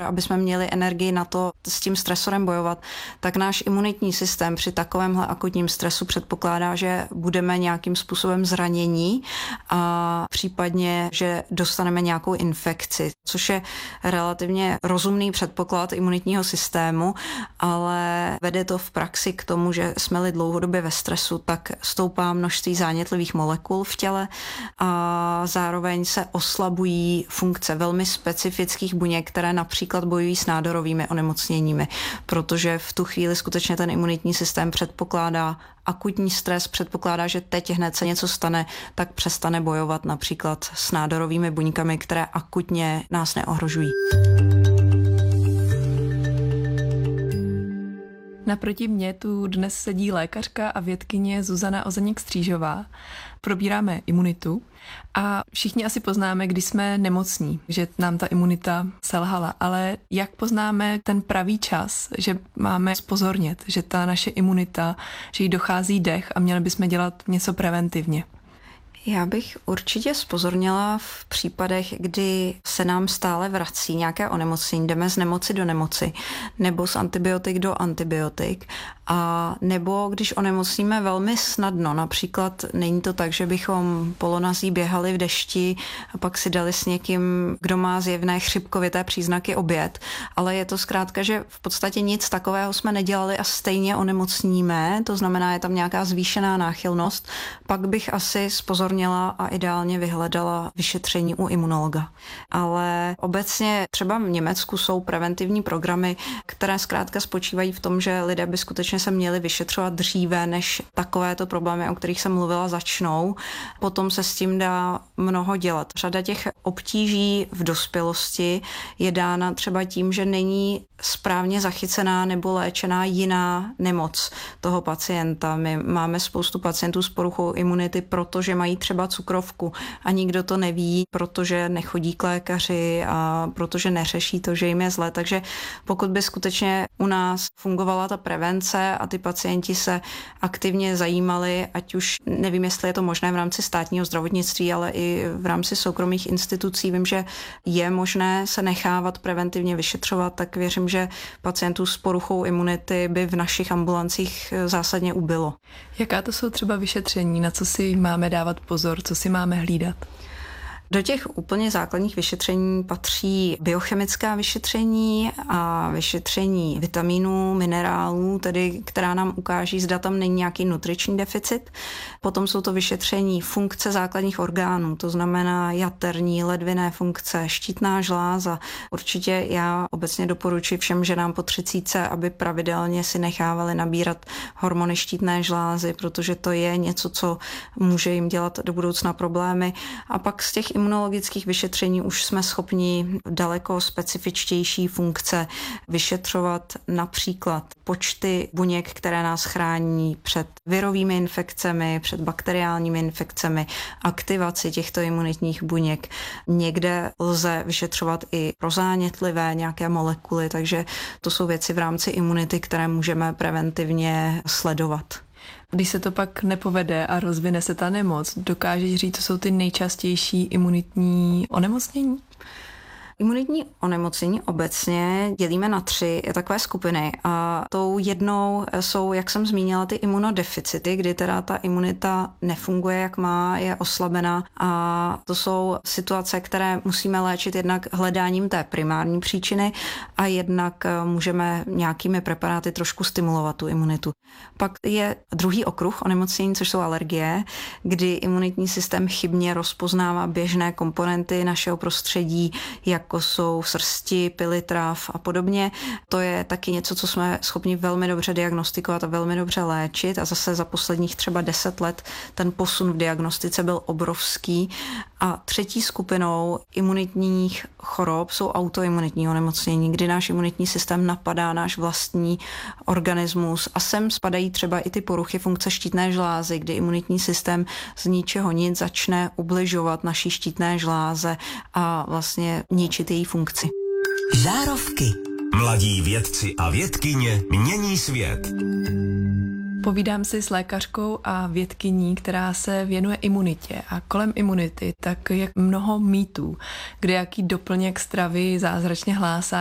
aby jsme měli energii na to s tím stresorem bojovat, tak náš imunitní systém při takovémhle akutním stresu předpokládá, že budeme nějakým způsobem zranění a případně, že dostaneme nějakou infekci, což je relativně rozumný předpoklad imunitního systému, ale vede to v praxi k tomu, že jsme-li dlouhodobě ve stresu, tak stoupá množství zánětlivých molekul v těle a zároveň se oslabují funkce velmi specifických buněk, které například bojují s nádorovými onemocněními, protože v tu chvíli skutečně ten imunitní systém předpokládá akutní stres, předpokládá, že teď hned se něco stane, tak přestane bojovat například s nádorovými buňkami, které akutně nás neohrožují. Naproti mně tu dnes sedí lékařka a vědkyně Zuzana Ozeněk-Střížová. Probíráme imunitu a všichni asi poznáme, když jsme nemocní, že nám ta imunita selhala, ale jak poznáme ten pravý čas, že máme zpozornět, že ta naše imunita, že jí dochází dech a měli bychom dělat něco preventivně? Já bych určitě zpozornila v případech, kdy se nám stále vrací nějaké onemocnění, jdeme z nemoci do nemoci, nebo z antibiotik do antibiotik, a nebo když onemocníme velmi snadno, například není to tak, že bychom polonazí běhali v dešti a pak si dali s někým, kdo má zjevné chřipkovité příznaky, oběd, ale je to zkrátka, že v podstatě nic takového jsme nedělali a stejně onemocníme, to znamená, je tam nějaká zvýšená náchylnost, pak bych asi zpozornila a ideálně vyhledala vyšetření u imunologa. Ale obecně třeba v Německu jsou preventivní programy, které zkrátka spočívají v tom, že lidé by skutečně se měli vyšetřovat dříve, než takovéto problémy, o kterých jsem mluvila, začnou. Potom se s tím dá mnoho dělat. Řada těch obtíží v dospělosti je dána třeba tím, že není správně zachycená nebo léčená jiná nemoc toho pacienta. My máme spoustu pacientů s poruchou imunity, protože mají třeba cukrovku a nikdo to neví, protože nechodí k lékaři a protože neřeší to, že jim je zle. Takže pokud by skutečně u nás fungovala ta prevence a ty pacienti se aktivně zajímali, ať už nevím, jestli je to možné v rámci státního zdravotnictví, ale i v rámci soukromých institucí. Vím, že je možné se nechávat preventivně vyšetřovat, tak věřím, že pacientů s poruchou imunity by v našich ambulancích zásadně ubylo. Jaká to jsou třeba vyšetření, na co si máme dávat pozor, co si máme hlídat? Do těch úplně základních vyšetření patří biochemická vyšetření a vyšetření vitamínů, minerálů, tedy která nám ukáží, zda tam není nějaký nutriční deficit. Potom jsou to vyšetření funkce základních orgánů, to znamená jaterní, ledvinné funkce, štítná žláza. Určitě já obecně doporučuji všem ženám po 30, aby pravidelně si nechávali nabírat hormony štítné žlázy, protože to je něco, co může jim dělat do budoucna problémy. A pak z těch imunologických vyšetření už jsme schopni daleko specifičtější funkce vyšetřovat, například počty buněk, které nás chrání před virovými infekcemi, před bakteriálními infekcemi, aktivaci těchto imunitních buněk. Někde lze vyšetřovat i prozánětlivé nějaké molekuly, takže to jsou věci v rámci imunity, které můžeme preventivně sledovat. Když se to pak nepovede a rozvine se ta nemoc, dokážeš říct, co jsou ty nejčastější imunitní onemocnění? Imunitní onemocnění obecně dělíme na 3 takové skupiny a tou jednou jsou, jak jsem zmínila, ty imunodeficity, kdy teda ta imunita nefunguje, jak má, je oslabená a to jsou situace, které musíme léčit jednak hledáním té primární příčiny a jednak můžeme nějakými preparáty trošku stimulovat tu imunitu. Pak je druhý okruh onemocnění, což jsou alergie, kdy imunitní systém chybně rozpoznává běžné komponenty našeho prostředí, jako jsou srsti, pily, tráv a podobně. To je taky něco, co jsme schopni velmi dobře diagnostikovat a velmi dobře léčit a zase za posledních třeba 10 let ten posun v diagnostice byl obrovský. A třetí skupinou imunitních chorob jsou autoimunitní onemocnění, kdy náš imunitní systém napadá náš vlastní organismus a sem spadají třeba i ty poruchy funkce štítné žlázy, kdy imunitní systém z ničeho nic začne ubližovat naší štítné žláze a vlastně ničit její funkci. Žárovky. Mladí vědci a vědkyně mění svět. Povídám si s lékařkou a vědkyní, která se věnuje imunitě a kolem imunity tak je mnoho mýtů, kde jaký doplněk stravy zázračně hlásá